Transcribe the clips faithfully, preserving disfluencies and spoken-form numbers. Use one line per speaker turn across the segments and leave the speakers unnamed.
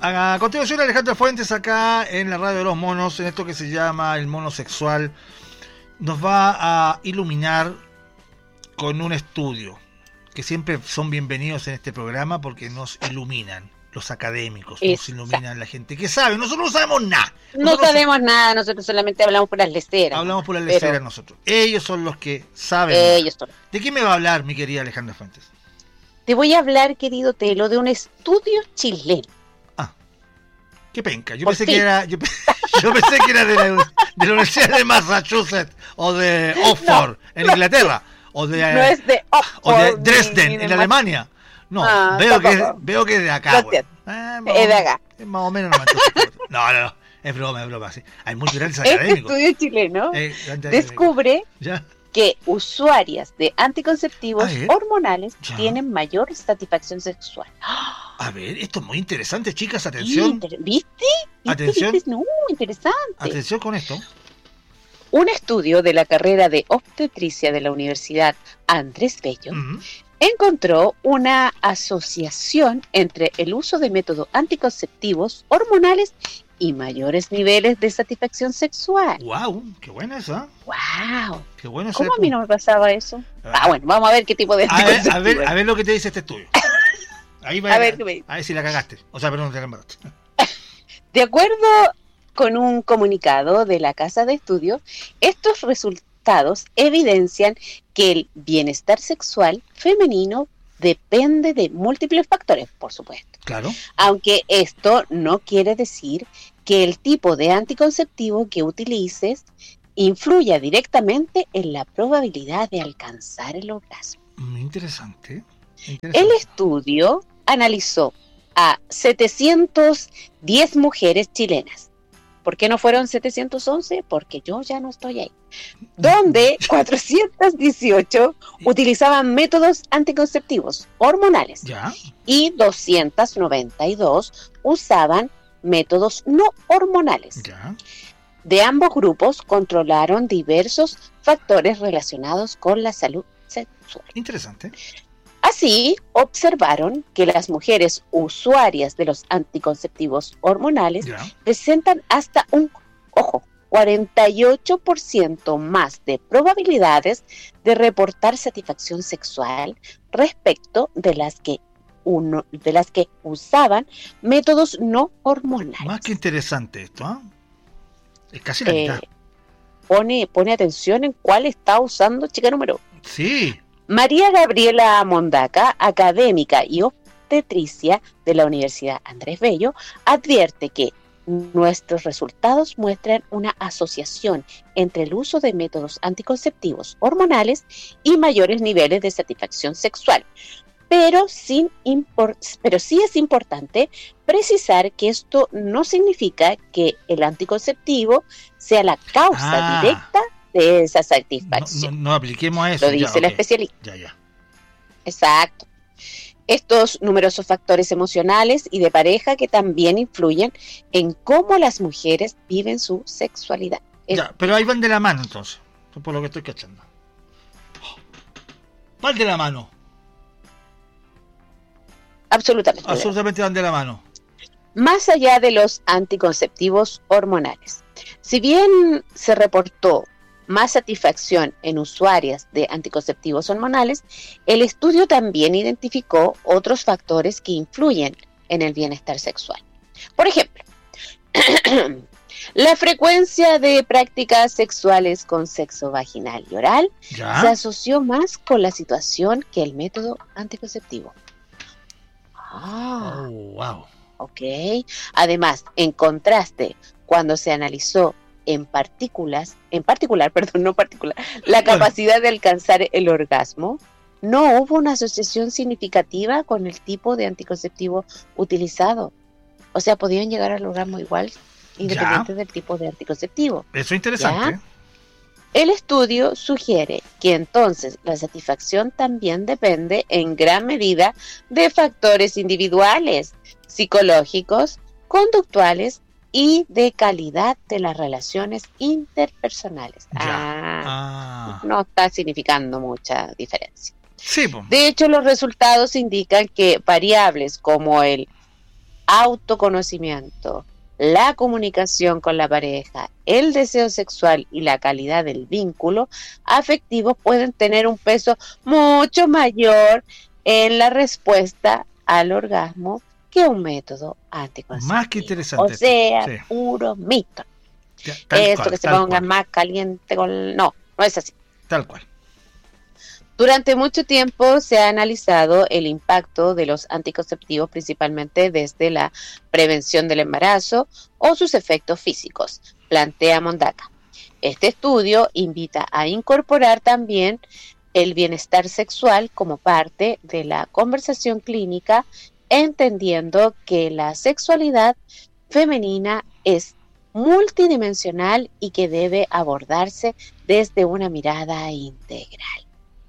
A continuación, Alejandra Fuentes, acá en la Radio de los Monos, en esto que se llama El Mono Sexual, nos va a iluminar con un estudio, que siempre son bienvenidos en este programa porque nos iluminan. Los académicos, nos iluminan la gente que sabe. Nosotros no sabemos nada.
Nosotros no sabemos nada, nosotros solamente hablamos por las leceras.
Hablamos por las leceras pero... nosotros. Ellos son los que saben.
Ellos son.
¿De qué me va a hablar, mi querida Alejandra Fuentes?
Te voy a hablar, querido Telo, de un estudio chileno.
Ah, qué penca. Yo pensé que era, yo, yo pensé que era de la, de la Universidad de Massachusetts o de Oxford, no, en Inglaterra, o de,
no es de Oxford,
o de Dresden, ni, ni en Alemania. No,
ah,
veo, que, veo que es de acá.
Eh, es de acá.
Es más o menos. No, no, no. Es broma, es broma. Sí. Hay muy grandes académicos.
Este estudio chileno eh, descubre ¿Ya? que usuarias de anticonceptivos hormonales ¿Ya? tienen mayor satisfacción sexual.
A ver, esto es muy interesante, chicas. Atención.
Inter- ¿Viste? ¿Viste?
Atención.
¿Viste? No, interesante.
Atención con esto.
Un estudio de la carrera de obstetricia de la Universidad Andrés Bello uh-huh. encontró una asociación entre el uso de métodos anticonceptivos hormonales y mayores niveles de satisfacción sexual.
¡Wow! ¡Qué buena esa!
¡Wow!
¡Qué bueno!
¿Cómo a mí no me pasaba eso? Ah, ah bueno, vamos a ver qué tipo de
a ver, a ver, a ver lo que te dice este estudio. Ahí va
a,
a
ver,
a ver si la cagaste. O sea, perdón, te la embarraste.
De acuerdo con un comunicado de la Casa de Estudios, estos resultados evidencian que el bienestar sexual femenino depende de múltiples factores, por supuesto.
Claro.
Aunque esto no quiere decir que el tipo de anticonceptivo que utilices influya directamente en la probabilidad de alcanzar el orgasmo.
Muy interesante. interesante.
El estudio analizó a setecientas diez mujeres chilenas. ¿Por qué no fueron setecientos once? Porque yo ya no estoy ahí. Donde cuatrocientos dieciocho utilizaban métodos anticonceptivos hormonales.
¿Ya?
Y doscientos noventa y dos usaban métodos no hormonales.
¿Ya?
De ambos grupos controlaron diversos factores relacionados con la salud sexual.
Interesante.
Así, observaron que las mujeres usuarias de los anticonceptivos hormonales
¿Ya?
presentan hasta un, ojo, cuarenta y ocho por ciento más de probabilidades de reportar satisfacción sexual respecto de las que uno, de las que usaban métodos no hormonales.
Más que interesante esto, ¿eh? Es casi la mitad.
Eh, pone, pone atención en cuál está usando chica número.
Sí.
María Gabriela Mondaca, académica y obstetricia de la Universidad Andrés Bello, advierte que nuestros resultados muestran una asociación entre el uso de métodos anticonceptivos hormonales y mayores niveles de satisfacción sexual. Pero, sin impor- pero sí es importante precisar que esto no significa que el anticonceptivo sea la causa
ah.
directa de esa satisfacción.
No, no, no apliquemos a eso.
Lo dice
ya,
la
okay.
especialista.
Ya, ya.
Exacto. Estos numerosos factores emocionales y de pareja que también influyen en cómo las mujeres viven su sexualidad.
Ya, pero ahí van de la mano entonces, por lo que estoy cachando. Van de la mano.
Absolutamente.
Absolutamente van de la mano.
Más allá de los anticonceptivos hormonales. Si bien se reportó más satisfacción en usuarias de anticonceptivos hormonales, el estudio también identificó otros factores que influyen en el bienestar sexual. Por ejemplo, la frecuencia de prácticas sexuales con sexo vaginal y oral
¿Ya?
se asoció más con la situación que el método anticonceptivo. Ah,
oh, wow.
ok. Además, en contraste, cuando se analizó en partículas, en particular, perdón, no particular, la capacidad de alcanzar el orgasmo, no hubo una asociación significativa con el tipo de anticonceptivo utilizado. O sea, podían llegar al orgasmo igual, independiente
ya.
del tipo de anticonceptivo.
Eso es interesante.
¿Ya? El estudio sugiere que entonces la satisfacción también depende en gran medida de factores individuales, psicológicos, conductuales y de calidad de las relaciones interpersonales. Ah, ah. No está significando mucha diferencia.
Sí, pues.
De hecho, los resultados indican que variables como el autoconocimiento, la comunicación con la pareja, el deseo sexual y la calidad del vínculo afectivo pueden tener un peso mucho mayor en la respuesta al orgasmo que un método anticonceptivo.
Más que interesante.
O sea,
sí.
puro mito.
Ya, tal
Esto
cual,
que se
tal
ponga
cual.
más caliente con... No, no es así.
Tal cual.
Durante mucho tiempo se ha analizado el impacto de los anticonceptivos, principalmente desde la prevención del embarazo o sus efectos físicos, plantea Mondaca. Este estudio invita a incorporar también el bienestar sexual como parte de la conversación clínica, entendiendo que la sexualidad femenina es multidimensional y que debe abordarse desde una mirada integral.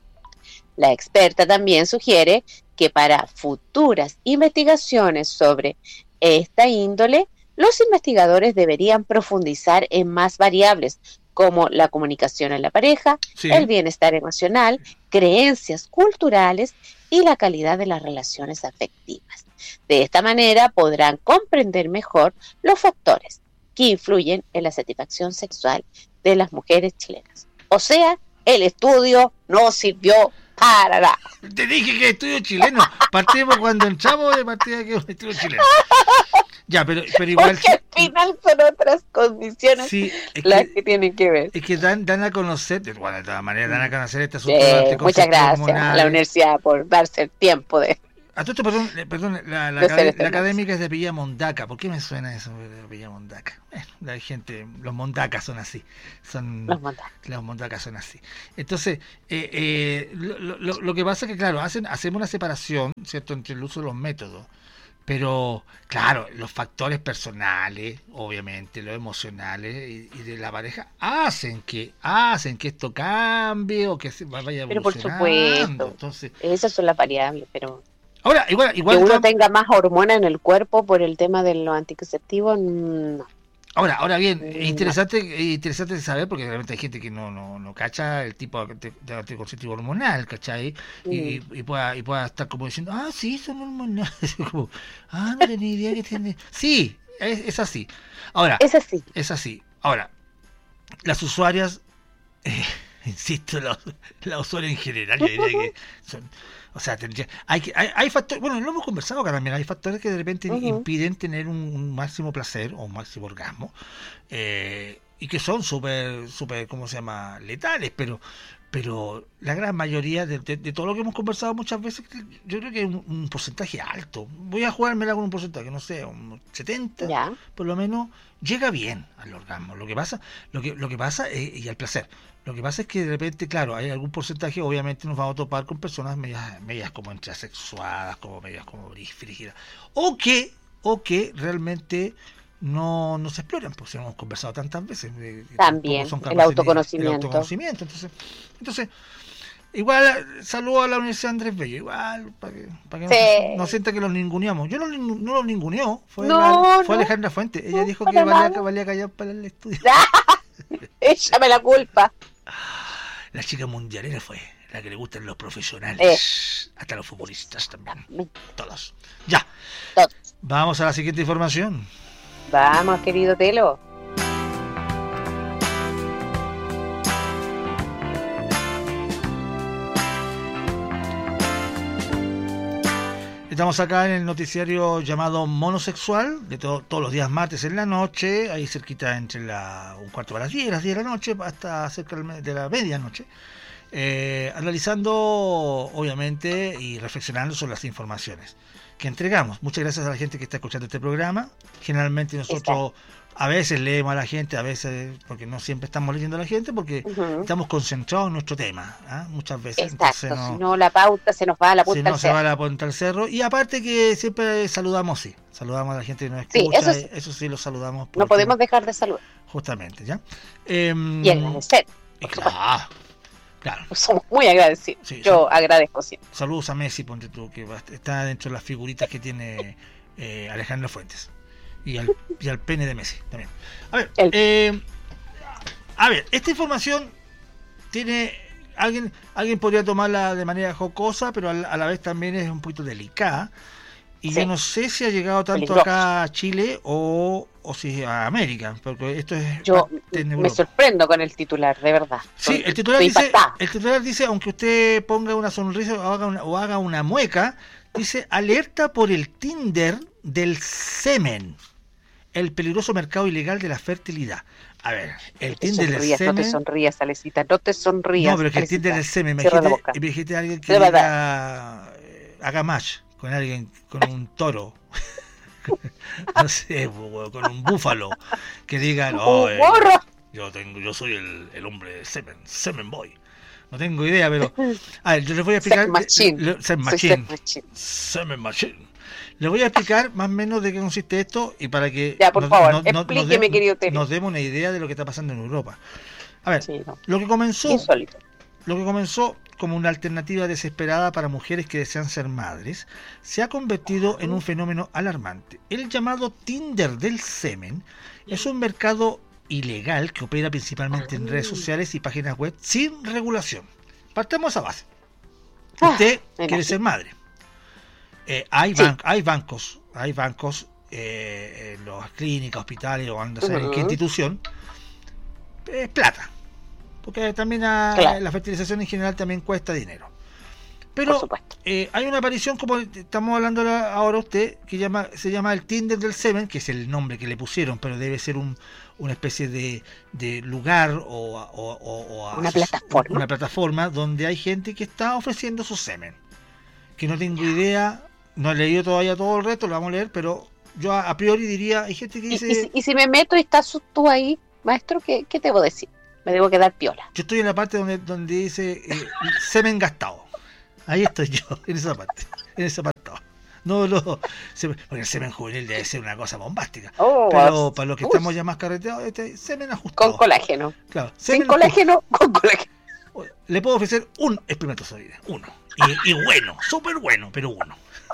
La experta también sugiere que para futuras investigaciones sobre esta índole, los investigadores deberían profundizar en más variables como la comunicación en la pareja,
Sí.
el bienestar emocional, creencias culturales y la calidad de las relaciones afectivas. De esta manera podrán comprender mejor los factores que influyen en la satisfacción sexual de las mujeres chilenas. O sea, el estudio no sirvió para nada.
Te dije que estudio chileno. Partimos cuando entramos de partida que es un estudio chileno. Ya, pero, pero igual.
Porque al final son otras condiciones
sí, es
las
que,
que tienen que ver.
es que dan, dan a conocer, bueno, de todas maneras, dan a conocer este asunto
Eh,
de
muchas gracias a la universidad por darse el tiempo de...
A todo esto, perdón, eh, perdón la, la,
de
acad-
este
la académica es de Villa Mondaca. ¿Por qué me suena eso de Villa Mondaca? Eh, la gente, los mondacas son así. Son,
Los Mondaca.
Los mondacas son así. Entonces, eh, eh, lo, lo, lo que pasa es que, claro, hacen, hacemos una separación, ¿cierto?, entre el uso de los métodos. Pero, claro, los factores personales, obviamente, los emocionales y, y de la pareja, hacen que hacen que esto cambie o que se vaya
Pero por
evolucionando.
supuesto,
Entonces,
esas son las variables, pero
ahora, igual, igual
que uno
tam-
tenga más hormona en el cuerpo por el tema de los anticonceptivos, no.
ahora, ahora bien, es
No.
interesante, es interesante saber, porque realmente hay gente que no, no, no cacha el tipo de, de anticonceptivo hormonal, ¿cachai? Y,
Mm.
y pueda, y pueda estar como diciendo, ah, sí, son hormonales. Como, ah, no tenía idea que tiene. Sí, es, es así. Ahora,
Es así.
es así. Ahora, las usuarias, eh, insisto, los, las usuarias en general, yo diría que son, o sea, tendría, hay, que, hay, hay factores, bueno, lo hemos conversado acá también, hay factores que de repente
Ujú.
impiden tener un, un máximo placer o un máximo orgasmo, eh, y que son súper, súper, ¿cómo se llama?, letales, pero pero la gran mayoría de, de, de todo lo que hemos conversado muchas veces, yo creo que es un, un porcentaje alto. Voy a jugármela con un porcentaje, no sé, un setenta,
Ya.
por lo menos, llega bien al orgasmo. Lo que pasa, lo que, lo que pasa es, y al placer. Lo que pasa es que de repente, claro, hay algún porcentaje, obviamente nos vamos a topar con personas medias, medias como intrasexuadas, como medias como frígidas, o que, o que realmente no, no se exploran, porque hemos conversado tantas veces. eh, que
También,
tampoco son
el
capaces ni-
autoconocimiento.
El autoconocimiento. Entonces, entonces igual saludo a la Universidad Andrés Bello, igual, para que, para que
Sí.
no, no sienta que los ninguneamos. Yo no, nin- no los ninguneó, fue,
No,
la- fue
no.
Alejandra Fuente. Ella
No,
dijo que
para
valía,
nada.
valía callar para el estudio.
Échame la culpa.
La chica mundialera fue la que le gustan los profesionales,
Eh.
hasta los futbolistas también,
Exactamente.
todos. Ya,
Todos.
vamos a la siguiente información.
Vamos, querido Telo.
Estamos acá en el noticiario llamado Monosexual, de to- todos los días martes en la noche, ahí cerquita entre la, un cuarto para las diez, las diez de la noche, hasta cerca del me- de la medianoche, eh, analizando, obviamente, y reflexionando sobre las informaciones que entregamos. Muchas gracias a la gente que está escuchando este programa. Generalmente nosotros a veces leemos a la gente, a veces, porque no siempre estamos leyendo a la gente, porque
Ujú.
estamos concentrados en nuestro tema, ¿ah? Muchas veces.
Exacto,
Entonces no-
si no la pauta se nos va a la
si
punta
no
del
se va a
cerro.
la punta del cerro. Y aparte que siempre saludamos, sí. Saludamos a la gente que nos
Sí,
escucha.
eso sí.
Eso sí lo saludamos.
No
porque-
podemos dejar de saludar
Justamente, ¿ya? Em,
y agradecer.
y claro, claro.
Somos muy agradecidos.
Sí,
Yo
sí.
agradezco siempre.
Saludos a Messi, ponte tú, que va- está dentro de las figuritas que tiene eh, Alejandro Fuentes. Y al, y al pene de Messi también. A ver,
El-
eh, a ver, esta información tiene... Alguien, alguien podría tomarla de manera jocosa, pero a la, a la vez también es un poquito delicada. Y
Sí.
yo no sé si ha llegado tanto
Peligroso.
acá a Chile o, o si a América, porque esto es
Yo
parte en
me
Europa.
sorprendo con el titular, de verdad.
Sí,
Estoy-
el titular
estoy
dice,
impactada.
el titular dice, aunque usted ponga una sonrisa o haga una, o haga una mueca, dice alerta por el Tinder del semen, el peligroso mercado ilegal de la fertilidad. A ver, el
No te
Tinder del
sonrías, no te
semen.
sonrías, Alecita, no te sonrías.
No, pero es que el
Alecita.
Tinder del semen,
Cierra la
imagínate,
boca.
imagínate a alguien que
De verdad.
diga, eh, haga match con alguien, con un toro. No sé, po, con un búfalo que diga, no,
¡Un
eh,
morro!
yo tengo, yo soy el, el hombre semen, semen boy. No tengo idea, pero a ver, yo les voy a explicar.
Sex machine.
le- le- semen
Soy
machine.
sex machine.
Semen machine. Les voy a explicar más o menos de qué consiste esto y para que
Ya, por
nos,
favor,
nos- nos- nos
explíqueme,
dé-
querido Tere.
nos demos una idea de lo que está pasando en Europa. A ver,
Sí, no.
lo que comenzó,
Insólito.
lo que comenzó como una alternativa desesperada para mujeres que desean ser madres, se ha convertido en un fenómeno alarmante. El llamado Tinder del semen es un mercado ilegal que opera principalmente en redes sociales y páginas web sin regulación. Partamos a base.
Ah,
Usted
me
quiere
imagino.
ser madre. Eh, hay,
Sí.
ban- hay bancos, hay bancos eh, en las clínicas, hospitales o anda a saber en qué
Ujú.
institución. Es plata. Porque también a-
Claro.
la fertilización en general también cuesta dinero.
Por
Pero
supuesto.
eh, hay una aparición, como estamos hablando ahora ahora usted, que llama, se llama el Tinder del semen, que es el nombre que le pusieron, pero debe ser un, una especie de, de lugar o, o- o- o
Una
aso-
plataforma.
una plataforma donde hay gente que está ofreciendo su semen. Que no tengo idea, no he leído todavía todo el resto, lo vamos a leer, pero yo a, a priori diría, hay gente que
Y,
dice,
y si- y si me meto y estás tú ahí, maestro, ¿qué, qué te debo decir? Me debo quedar piola.
yo estoy en la parte donde, donde dice eh, semen gastado. Ahí estoy yo, en esa parte, en ese apartado. No lo, semen- porque el semen juvenil debe ser una cosa bombástica.
Oh,
Pero para los que
uy,
estamos ya más carreteados, este semen
con
ajustado.
colágeno.
Claro,
Sin
semen
colágeno, con colágeno.
ajustado. Le puedo ofrecer un espermatozoide, uno. Y, y bueno, súper bueno, pero uno.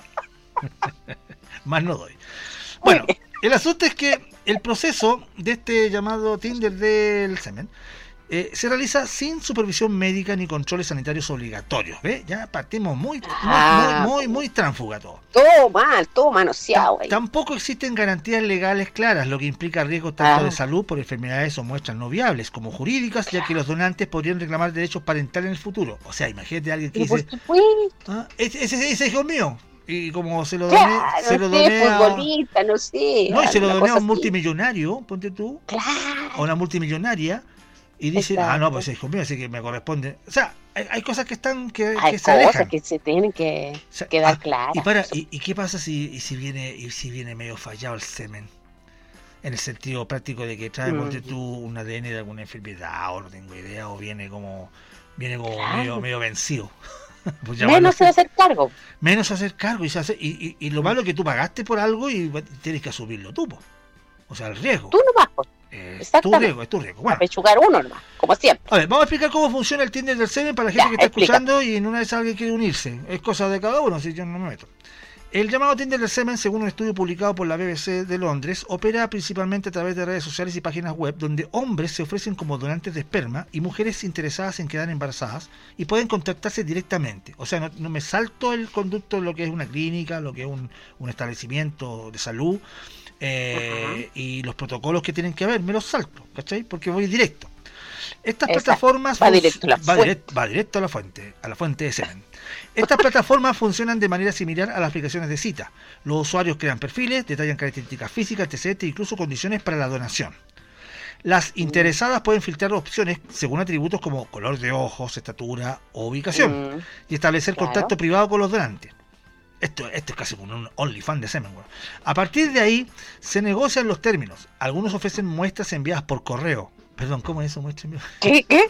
Más no doy. Bueno, el asunto es que el proceso de este llamado Tinder del semen eh, se realiza sin supervisión médica ni controles sanitarios obligatorios. ¿Ve? Ya partimos muy, muy,
Ah,
muy, muy, muy tránfuga todo.
Todo mal, todo manoseado ahí.
Tampoco existen garantías legales claras, lo que implica riesgos tanto
Ah.
de salud por enfermedades o muestras no viables como jurídicas, ya que los donantes podrían reclamar derechos parentales en el futuro. O sea, imagínate a alguien que
Y por
dice,
supuesto,
"Ah, ese, ese, ese hijo es mío", y como se lo doné,
claro,
se lo
no sé,
doné a,
futbolista, no sé.
no, y se lo
una
doné a
cosa
un
así.
multimillonario, ponte tú, a
Claro.
una multimillonaria, y dice,
Exacto.
ah, no, pues es hijo mío, así que me corresponde. O sea, hay, hay cosas que están, que,
Hay
que se alejan.
cosas que se tienen que
O sea,
quedar
ah,
claras.
Y, para, y, ¿y qué pasa si, y si viene y si viene medio fallado el semen? En el sentido práctico de que trae,
Mm.
ponte tú, un A D N de alguna enfermedad, o no tengo idea, o viene como viene como
Claro.
medio, medio vencido. Pues llamarlo
Menos
así.
se va a hacer cargo.
Menos hacer cargo y, se hace, y, y, y lo malo es que tú pagaste por algo y bueno, tienes que asumirlo tú, po. O sea, el riesgo.
Tú nomás, pues,
Es tu
exactamente.
riesgo, es tu riesgo.
a
Bueno,
pechugar uno nomás, como siempre.
a ver, vamos a explicar cómo funciona el Tinder del semen para la gente
Ya,
que está
explica.
escuchando y en una vez alguien quiere unirse. Es cosa de cada uno, si yo no me meto. El llamado Tinder del semen, según un estudio publicado por la B B C de Londres, opera principalmente a través de redes sociales y páginas web donde hombres se ofrecen como donantes de esperma y mujeres interesadas en quedar embarazadas y pueden contactarse directamente. O sea, no, no me salto el conducto de lo que es una clínica, lo que es un, un establecimiento de salud eh, y los protocolos que tienen que haber, me los salto, ¿cachai? Porque voy directo. Estas
Exacto.
plataformas
Va
func-
directo a la
va,
fuente.
direct- va directo a la fuente, a la fuente de semen. Estas plataformas funcionan de manera similar a las aplicaciones de cita. Los usuarios crean perfiles, detallan características físicas, antecedentes e incluso condiciones para la donación. Las interesadas pueden filtrar opciones según atributos como color de ojos, estatura o ubicación
Mm,
y establecer
claro.
contacto privado con los donantes. Esto, esto es casi como un OnlyFans de semen, weón. A partir de ahí se negocian los términos. Algunos ofrecen muestras enviadas por correo. Perdón, ¿cómo es eso? Muestra enviada?
¿Qué? ¿Qué?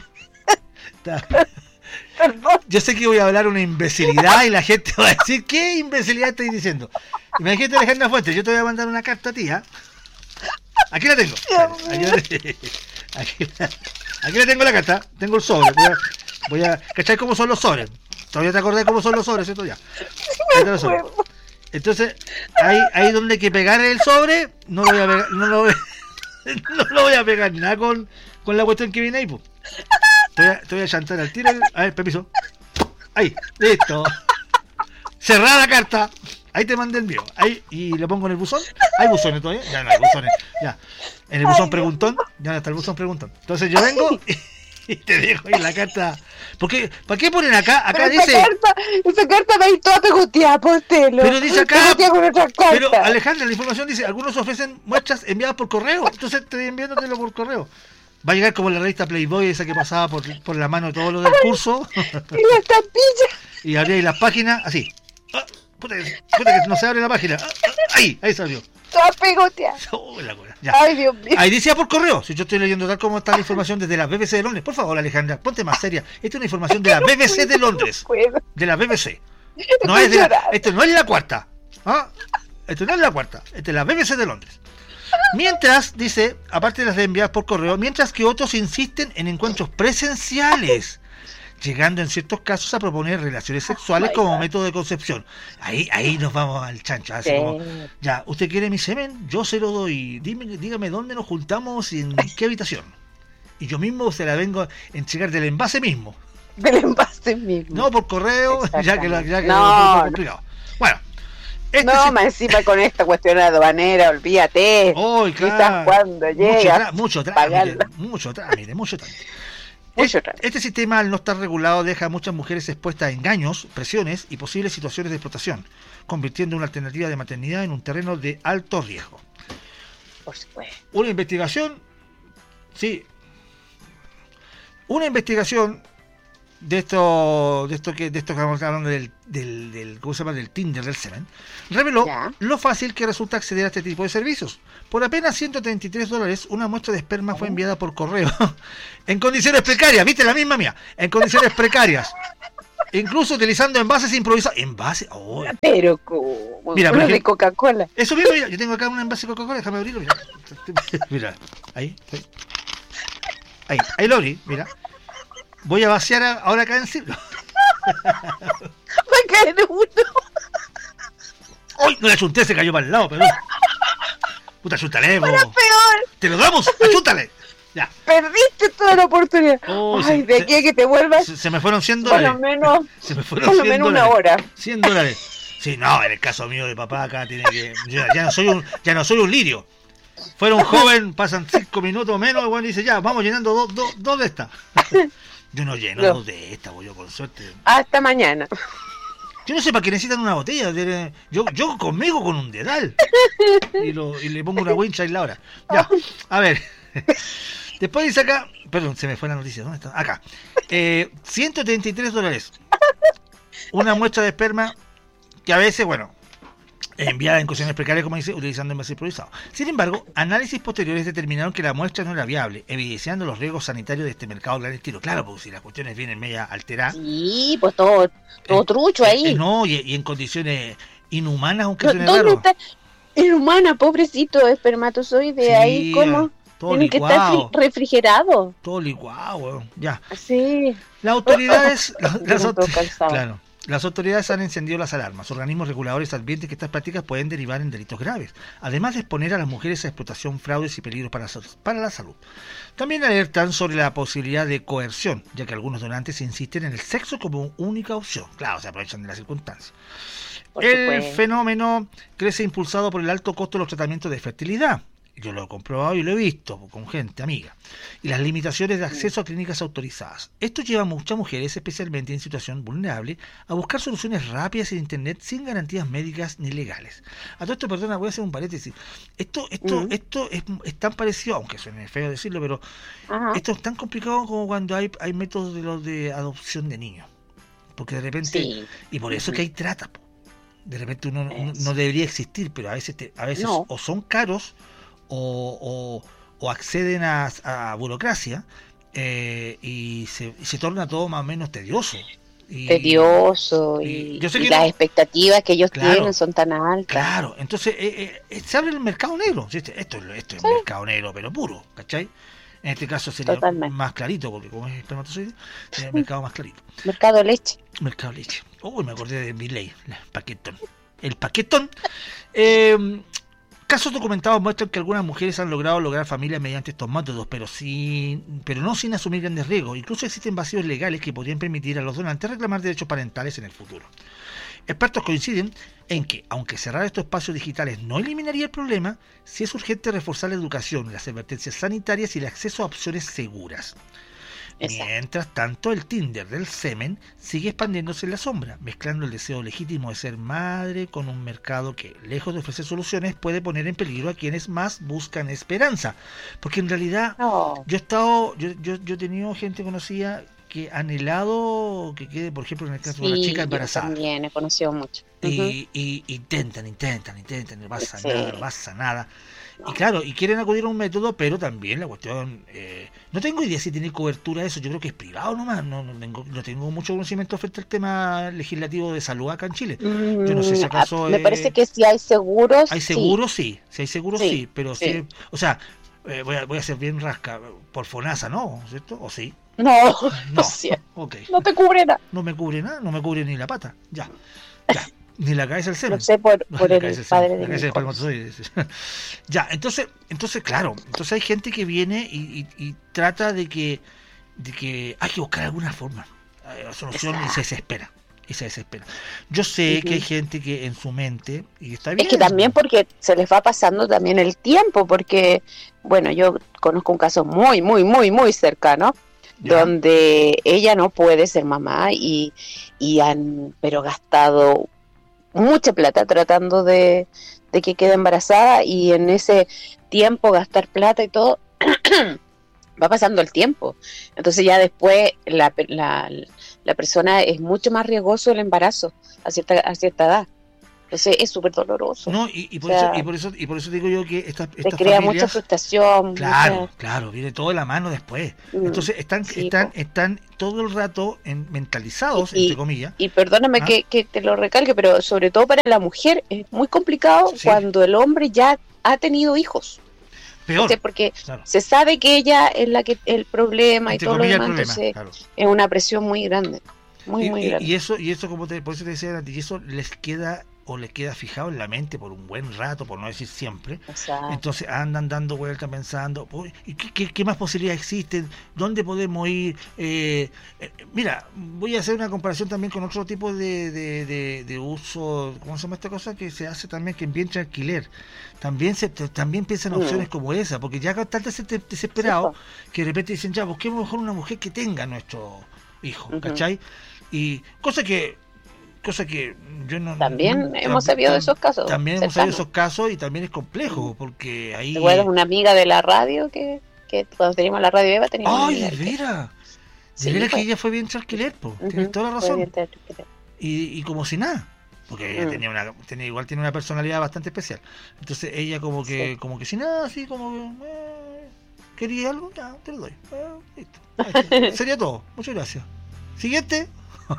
Está-
Perdón.
Yo sé que voy a hablar una imbecilidad y la gente va a decir, ¿qué imbecilidad estoy diciendo? Imagínate Alejandra Fuentes, yo te voy a mandar una carta a ti, ¿ah? Aquí la tengo. Aquí la, aquí la- aquí la tengo la carta, tengo el sobre. Voy a, voy a ¿cachai cómo son los sobres? ¿Todavía te acordás cómo son los sobres, cierto? Ya. Ahí están los sobres. Entonces, ahí, ahí donde hay que pegar el sobre, no lo voy a pegar, no lo voy, no lo voy a pegar nada con, con la cuestión que viene ahí, pues. Te voy a, te voy a chantar al tiro. A ver, permiso. Ahí, listo. Cerrada la carta. ahí te mandé el mío. Ahí, y lo pongo en el buzón. ¿Hay buzones todavía? Ya no hay buzones. Ya. En el buzón Ay, preguntón. Ya no está el buzón preguntón. Entonces yo vengo y, y te dejo ahí la carta. Porque, ¿para qué ponen acá? Acá
pero
dice.
Esa carta, esa carta va a ir toda pegoteada, postelo.
Pero dice acá.
Con otra
pero Alejandra, la información dice: algunos ofrecen muestras enviadas por correo. Entonces estoy enviándotelo por correo. Va a llegar como la revista Playboy, esa que pasaba por, por la mano de todo lo del curso.
Y la estampilla.
Y abría las páginas así. Ah, puta, puta que no se abre la página. Ah, ah, ahí, ahí salió.
Toda pegoteada.
Oh, la cola. Ya.
Ay, Dios mío.
Ahí decía por correo. Si yo estoy leyendo tal como está la información desde la B B C de Londres. Por favor, Alejandra, ponte más seria. Esta es una información de la B B C de Londres. De la B B C. No es de la, esto no es la cuarta. ¿Ah? Esto no es la cuarta. Esta es la B B C de Londres. Mientras, dice, aparte de las de enviadas por correo, mientras que otros insisten en encuentros presenciales, llegando en ciertos casos a proponer relaciones sexuales oh como God. método de concepción. Ahí ahí nos vamos al chancho. Así sí. como, ya, ¿usted quiere mi semen? Yo se lo doy. Dime, dígame dónde nos juntamos y en qué habitación. Y yo mismo se la vengo a entregar del envase mismo.
Del envase mismo.
No por correo, ya que, la, ya que
no,
es complicado. Bueno.
Este no, sí... más encima con esta cuestión aduanera, olvídate.
Oh, claro.
Quizás cuando llega.
Mucho trámite, mucho trámite, mucho trámite. Mucho trámite. Este sistema, al no estar regulado, deja a muchas mujeres expuestas a engaños, presiones y posibles situaciones de explotación, convirtiendo una alternativa de maternidad en un terreno de alto riesgo.
Por supuesto.
Una investigación, sí. Una investigación de esto de esto que de esto que estamos hablando del del, del ¿cómo se llama? Del Tinder del semen, reveló ya. lo fácil que resulta acceder a este tipo de servicios. Por apenas ciento treinta y tres dólares, una muestra de esperma fue enviada por correo en condiciones precarias, viste la misma mía, en condiciones precarias, incluso utilizando envases improvisados. Envases, oh.
Pero como
mira,
uno de Coca-Cola.
Eso mismo, mira, yo tengo acá un envase de Coca-Cola, déjame abrirlo, mira. Mira, ahí, ahí, ahí, ahí lo abrí, mira. Voy a vaciar ahora acá encima.
Va a caer uno.
¡Uy! No le achunté, se cayó para el lado, pero. Puta, achúntale,
Para peor.
¡Te lo damos! ¡Achúntale! Ya.
Perdiste toda la oportunidad. Oh, Ay, se, de aquí a que te vuelvas.
Se, se me fueron cien dólares.
Por lo menos.
Se me fueron
por lo menos una hora.
cien dólares. Sí, no, en el caso mío de papá acá tiene que. Ya, ya no soy un, ya no soy un lirio. Fuera un joven, pasan cinco minutos menos, igual dice, ya, vamos llenando dos do, do de estas. Yo no lleno no. dos de estas, voy yo con suerte.
Hasta mañana.
Yo no sé para qué necesitan una botella. Yo, yo conmigo con un dedal. Y, lo, y le pongo una wincha y la hora. Ya, a ver. Después dice acá, perdón, se me fue la noticia. ¿Dónde está? Acá. Eh, ciento treinta y tres dólares. Una muestra de esperma que a veces, bueno, enviada en condiciones precarias, como dice, utilizando envases improvisados. Sin embargo, análisis posteriores determinaron que la muestra no era viable, evidenciando los riesgos sanitarios de este mercado clandestino. Claro, porque si las cuestiones vienen media alteradas.
Sí, pues todo, todo eh, trucho ahí.
Eh, no, y, y en condiciones inhumanas, aunque suene raro.
¿Dónde está? Inhumana, pobrecito espermatozoide, sí, ahí como tiene que estar refrigerado.
Todo licuado, bueno, ya.
Sí.
Las autoridades, las, las autoridades, claro. Las autoridades han encendido las alarmas. Organismos reguladores advierten que estas prácticas pueden derivar en delitos graves, además de exponer a las mujeres a explotación, fraudes y peligros para, para la salud. También alertan sobre la posibilidad de coerción, ya que algunos donantes insisten en el sexo como única opción. Claro, se aprovechan de las circunstancias. El fenómeno crece impulsado por el alto costo de los tratamientos de fertilidad. Yo lo he comprobado y lo he visto con gente amiga. Y las limitaciones de acceso a clínicas autorizadas. Esto lleva a muchas mujeres, especialmente en situación vulnerable, a buscar soluciones rápidas en internet sin garantías médicas ni legales. A todo esto, perdona, voy a hacer un paréntesis. Esto, esto, uh-huh. esto es, es tan parecido, aunque suene feo decirlo, pero uh-huh. esto es tan complicado como cuando hay, hay métodos de los de adopción de niños. Porque de repente, sí. y por eso uh-huh. que hay trata. De repente uno no, no debería existir, pero a veces, te, a veces no. o son caros, O, o, o acceden a, a burocracia eh, y, se, y se torna todo más o menos tedioso. Y,
tedioso y, y, yo sé y las no, expectativas que ellos claro, tienen son tan altas.
Claro, entonces eh, eh, se abre el mercado negro. Esto, esto es sí. mercado negro, pero puro, ¿cachai? En este caso sería Totalmente. más clarito, porque como es espermatozoide, es el mercado más clarito.
Mercado leche.
Mercado leche. Uy, me acordé de mi ley, el paquetón. El paquetón. Eh, Casos documentados muestran que algunas mujeres han logrado lograr familias mediante estos métodos, pero sin, pero no sin asumir grandes riesgos. Incluso existen vacíos legales que podrían permitir a los donantes reclamar derechos parentales en el futuro. Expertos coinciden en que, aunque cerrar estos espacios digitales no eliminaría el problema, sí es urgente reforzar la educación, las advertencias sanitarias y el acceso a opciones seguras. Exacto. Mientras tanto, el Tinder del semen sigue expandiéndose en la sombra, mezclando el deseo legítimo de ser madre con un mercado que, lejos de ofrecer soluciones, puede poner en peligro a quienes más buscan esperanza. Porque en realidad, oh. yo he estado, yo, yo, yo he tenido gente conocida que anhelado que quede, por ejemplo, en el caso sí, de una chica embarazada.
Yo también he conocido mucho.
Y, uh-huh. y intentan, intentan, intentan, no pasa sí. nada, no pasa nada. Y claro, y quieren acudir a un método, pero también la cuestión, eh, no tengo idea si tiene cobertura eso, yo creo que es privado nomás, no, no tengo no tengo mucho conocimiento frente al tema legislativo de salud acá en Chile. Yo no sé si acaso...
Me
eh,
parece que si hay seguros,
Hay seguros, sí, sí si hay seguros, sí, sí pero
sí.
sí, o sea, eh, voy, a, voy a ser bien rasca, por FONASA, ¿no? ¿Cierto? ¿O sí?
No, no, no,
okay.
no te cubre nada.
No me cubre nada, no me cubre ni la pata, ya, ya. Ni la cabeza del semen.
No sé por, por el, el padre de mi
padre Ya, entonces, entonces claro, entonces hay gente que viene y, y, y trata de que, de que hay que buscar alguna forma, la solución Exacto. y se desespera. Y se desespera. Yo sé uh-huh. que hay gente que en su mente, y está bien.
Es que también porque se les va pasando también el tiempo, porque, bueno, yo conozco un caso muy, muy, muy, muy cercano, ¿Ya? donde ella no puede ser mamá y, y han, pero gastado mucha plata tratando de, de que quede embarazada y en ese tiempo gastar plata y todo va pasando el tiempo, entonces ya después la, la, la persona es mucho más riesgoso el embarazo a cierta, a cierta edad. Entonces es súper doloroso.
No, y, y, por o sea, eso, y por eso y por eso digo yo que esta,
esta te crea mucha frustración.
Claro,
mucha...
claro, viene todo de la mano después. Mm, Entonces están sí, están po. están todo el rato en, mentalizados,
y,
entre comillas.
Y perdóname ¿Ah? que, que te lo recalque, pero sobre todo para la mujer es muy complicado sí. cuando el hombre ya ha tenido hijos.
Peor.
O sea, porque claro. se sabe que ella es la que el problema entre y todo lo demás, problema, entonces claro. es una presión muy grande. Muy,
y,
muy
y,
grande.
Y eso, y eso como te, por eso te decía, y eso les queda o les queda fijado en la mente por un buen rato, por no decir siempre.
Exacto.
Entonces andan dando vueltas pensando, ¿y qué, qué, qué más posibilidades existen? ¿Dónde podemos ir? Eh, eh, mira, voy a hacer una comparación también con otro tipo de, de, de, de uso, ¿cómo se llama esta cosa? Que se hace también que en vientre alquiler. También se también piensan en opciones mm. como esa, porque ya están desesperados sí, que de repente dicen, ya, busquemos mejor una mujer que tenga nuestro hijo, uh-huh. ¿cachai? Y cosa que cosa que yo no
también
no,
hemos tam, sabido tam, de esos casos
también hemos sabido de esos casos y también es complejo porque ahí
igual una amiga de la radio que, que cuando teníamos la radio Eva teníamos
ay de veras de sí, veras que ella fue bien alquiler po. Uh-huh, tienes toda la razón y, y como si nada porque ella mm. tenía una tenía, igual tiene una personalidad bastante especial, entonces ella como que sí. como que si nada así como que eh, quería algo ya te lo doy eh, listo ahí sería todo, muchas gracias. Siguiente.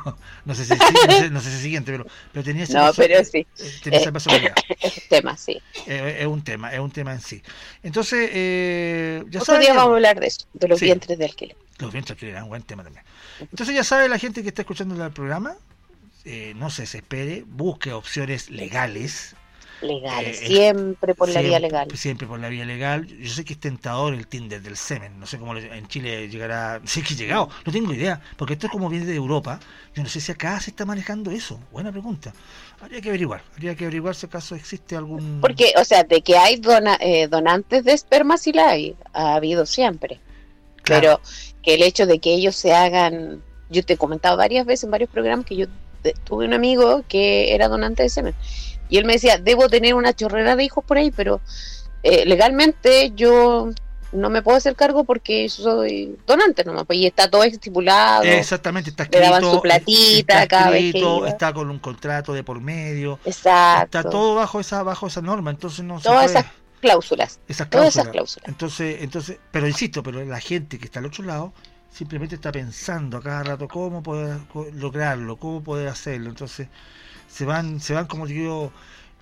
no sé si no sé, no sé si es siguiente, pero, pero tenía esa,
no,
persona,
pero sí.
tenía
eh,
esa personalidad.
Es un tema, sí.
Eh, es un tema, es un tema en sí. Entonces, eh, ya
Otro
saben,
día vamos a hablar de eso, de los
sí,
vientres de alquiler.
Los vientres de alquiler, es un buen tema también. Entonces ya sabe la gente que está escuchando el programa, eh, no se desespere, busque opciones legales.
Legales, eh, siempre por
siempre,
la vía legal.
Siempre por la vía legal. Yo sé que es tentador el Tinder del semen. No sé cómo en Chile llegará. Sí que ha llegado, no tengo idea. Porque esto es como viene de Europa. Yo no sé si acá se está manejando eso. Buena pregunta. Habría que averiguar. Habría que averiguar si acaso existe algún.
Porque, o sea, de que hay dona, eh, donantes de esperma, sí la hay. Ha habido siempre. Claro. Pero que el hecho de que ellos se hagan. Yo te he comentado varias veces en varios programas que yo tuve un amigo que era donante de semen. Y él me decía, debo tener una chorrera de hijos por ahí, pero eh, legalmente yo no me puedo hacer cargo porque soy donante nomás. Y está todo estipulado.
Exactamente, está escrito.
Le daban su platita
está
cada
escrito,
vez que iba.
Está con un contrato de por medio.
Exacto.
Está todo bajo esa bajo esa norma, entonces no
Todas
se puede.
esas cláusulas.
Esas cláusulas.
Todas esas cláusulas.
Entonces, entonces, pero insisto, pero la gente que está al otro lado simplemente está pensando a cada rato cómo poder lograrlo, cómo poder hacerlo. Entonces, se van, se van como digo,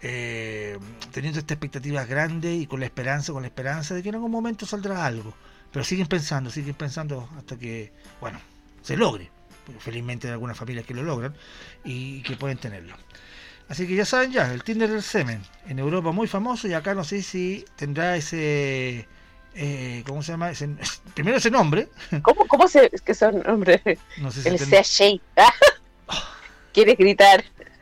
eh, teniendo estas expectativas grandes y con la esperanza, con la esperanza de que en algún momento saldrá algo. Pero siguen pensando, siguen pensando hasta que, bueno, se logre. Porque felizmente hay algunas familias que lo logran y que pueden tenerlo. Así que ya saben ya, el Tinder del semen, en Europa muy famoso y acá no sé si tendrá ese, eh, ¿cómo se llama? Ese, primero ese nombre.
¿Cómo, cómo se, es que son nombres?
No sé si
el
tendrá...
C H ¿Quieres gritar?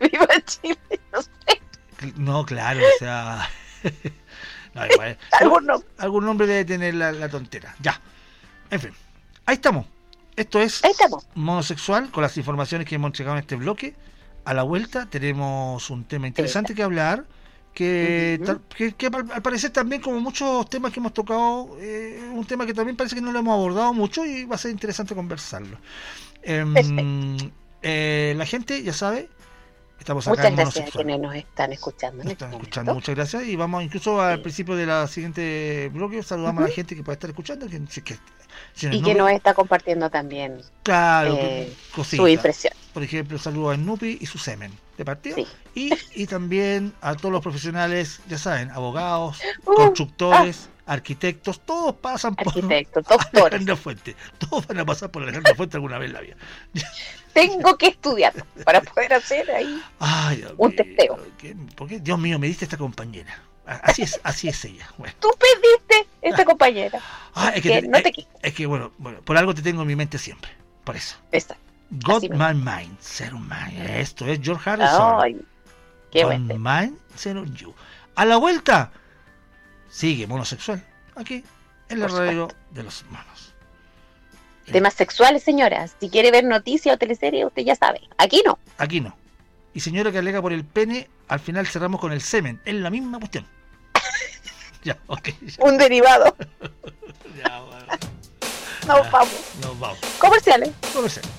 Viva Chile, no sé.
No, claro, o sea... no, igual,
¿Algún nombre?
algún nombre debe tener la, la tontera. Ya. En fin. Ahí estamos. Esto es
Ahí estamos.
Monosexual, con las informaciones que hemos entregado en este bloque. A la vuelta tenemos un tema interesante que hablar, que,
Uh-huh.
tal- que, que al, al parecer también, como muchos temas que hemos tocado, eh, un tema que también parece que no lo hemos abordado mucho y va a ser interesante conversarlo. Em,
Perfecto.
eh, la gente ya sabe, estamos acá
Muchas
en
gracias a
Monosexual.
quienes nos están escuchando en
Nos
este
están
momento.
escuchando, muchas gracias. Y vamos incluso al
Sí.
principio de la siguiente bloque, saludamos
Uh-huh.
a la gente que puede estar escuchando. Que, si- que, si
Y
no-
que nos está compartiendo también
Claro,
eh,
cositas.
su impresión.
Por ejemplo, saludo a Snoopy y su semen de partido.
Sí.
Y, y también a todos los profesionales, ya saben, abogados,
Uh,
constructores, arquitectos, todos pasan por
Arquitectos, doctores.
Alejandro Fuente. Todos van a pasar por Alejandro Fuente alguna vez en la vida.
Tengo que estudiar para poder hacer ahí
Ay, Dios
un
mío,
testeo.
¿qué- ¿por qué? Dios mío, me diste esta compañera. Así es, así es ella. Bueno.
Tú pediste esta compañera.
Ah, es que,
Que
te-
no
es-
te quito.
es que bueno, bueno, por algo te tengo en mi mente siempre. Por eso.
Esa.
God
Así
My Mind, Set on Mind. Esto es George Harrison.
Ay, qué
God
bueno.
Mind, Set on You. A la vuelta, sigue Monosexual. Aquí, en la
Por
radio
supuesto.
de los monos.
Temas sexuales, señoras. Si quiere ver noticias o teleseries, usted ya sabe. Aquí no.
Aquí no. Y señora que alega por el pene, al final cerramos con el semen. Es la misma cuestión. Ya, ok. Ya,
Un derivado.
ya, bueno.
Nos
Ya,
vamos.
nos vamos.
Comerciales.
Comercial.